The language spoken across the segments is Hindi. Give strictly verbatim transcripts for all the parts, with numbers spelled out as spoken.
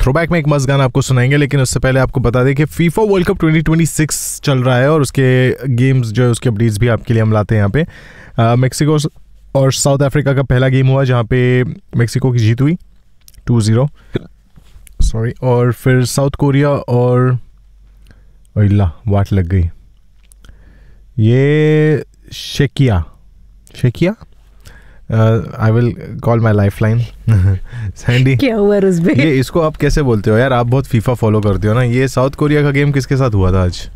थ्रोबैक में एक मस्त गाना आपको सुनाएंगे, लेकिन उससे पहले आपको बता दें कि FIFA world cup twenty twenty six चल रहा है और उसके गेम्स जो है उसके अपडेट्स भी आपके लिए हम लाते हैं यहाँ पे। मेक्सिको और साउथ अफ्रीका का पहला गेम हुआ जहाँ पे मेक्सिको की जीत हुई टू ज़ीरो, सॉरी, और फिर साउथ कोरिया और इल्ला वाट लग गई, ये शेकिया शेकिया I will call my life line. Sandy, क्या हुआ रुज़बे? ये इसको आप कैसे बोलते हो यार? आप बहुत फीफा फॉलो करते हो ना। ये साउथ कोरिया का गेम किसके साथ हुआ था आज?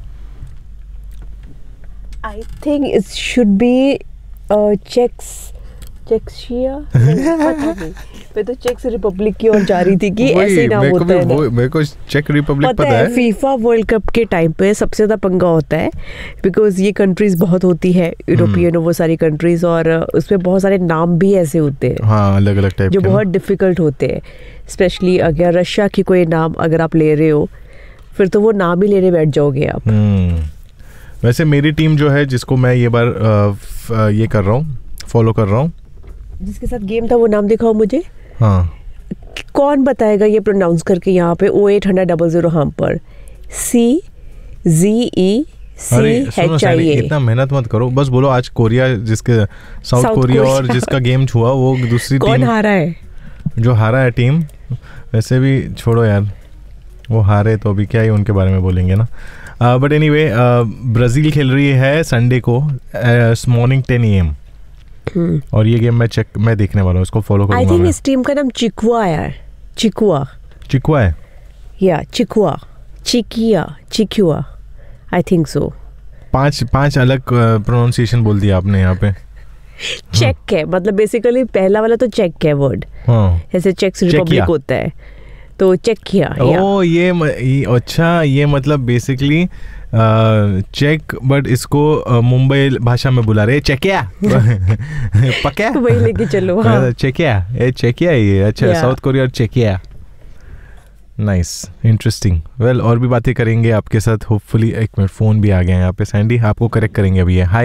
I think it should be checks चेक्सिया, पता नहीं, मैं तो चेक रिपब्लिक की ओर जा रही थी कि ऐसे ही नाम होता है ना। मेरे को चेक रिपब्लिक पता, पता है, है। फीफा वर्ल्ड कप के टाइम पे सबसे ज़्यादा पंगा होता है बिकॉज ये कंट्रीज बहुत होती है, यूरोपियन वो सारी कंट्रीज, और उसमें बहुत सारे नाम भी ऐसे होते हैं, हाँ, अलग अलग टाइप जो बहुत डिफिकल्ट होते हैं। स्पेशली अगर रशिया की कोई नाम अगर आप ले रहे हो फिर तो वो नाम ही लेने बैठ जाओगे आप। वैसे मेरी टीम जो है जिसको मैं ये बार आ, ये कर रहा हूँ, फॉलो कर रहा हूँ, जिसके साथ गेम था वो नाम दिखाओ मुझे। हाँ, कौन बताएगा ये प्रोनाउंस करके यहाँ पे? ओ एट हंड्रेड डबल जीरो हम पर सी जी ई सी एच आई ए। इतना मेहनत मत करो, बस बोलो आज कोरिया, जिसके साउथ साउथ कोरिया कोरिया। और जिसका गेम हुआ वो दूसरी कौन टीम हारा है? जो हारा है टीम, वैसे भी छोड़ो यार, वो हारे तो अभी क्या ही उनके बारे में बोलेंगे ना। बट एनी वे, ब्राज़ील खेल रही है संडे को मॉर्निंग टेन ए एम, और ये गेम मैं चेक मैं देखने वाला हूँ, इसको फॉलो करूंगा। आई थिंक इस टीम का नाम चिकुआ है। चिकुआ चिकुआ है या चिकुआ चिकिया चिकुआ, आई थिंक सो। पांच पांच अलग प्रोनाउंसिएशन बोल दिया आपने यहाँ पे। चेक है, मतलब बेसिकली पहला वाला तो चेक है वर्ड, हाँ, जैसे चेक रिपब्लिक होता है तो चेक किया। ओ ये, म, ये अच्छा, ये मतलब बेसिकली चेक, बट इसको मुंबई भाषा में बुला रहे चेकिया। पक्का वही लेके चलो। हाँ, चेकिया, ये चेकिया ये, अच्छा, साउथ कोरिया और चेकिया। Nice, interesting. वेल, और भी बातें करेंगे आपके साथ होपफुली। एक मिनट, फोन भी आ गया है यहाँ पे। सैंडी, आपको करेक्ट करेंगे अभी। हाय,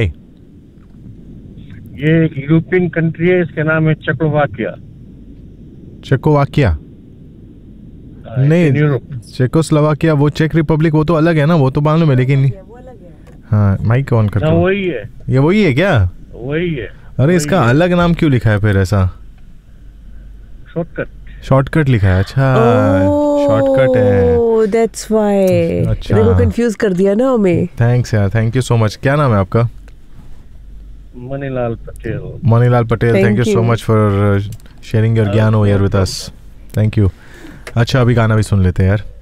ये यूरोपियन कंट्री है, इसका नाम है चेकोस्लोवाकिया। चेकोस्लोवाकिया नहीं, चेकोस्लोवाकिया वो चेक रिपब्लिक, वो तो अलग है ना, वो तो मालूम है, लेकिन हाँ, माइक ऑन करता हूँ। वही है, ये वही है क्या? वही है। अरे इसका अलग नाम क्यों लिखा है फिर ऐसा? शॉर्टकट शॉर्टकट लिखा है, अच्छा, शॉर्टकट है, दैट्स व्हाई। अच्छा, देखो कंफ्यूज कर दिया ना हमें। थैंक्स यार, थैंक यू सो मच। क्या नाम है आपका? Manilal Patel. Manilal Patel, thank you so much for sharing your ज्ञान over here with us, thank you. अच्छा, अभी गाना भी सुन लेते हैं यार।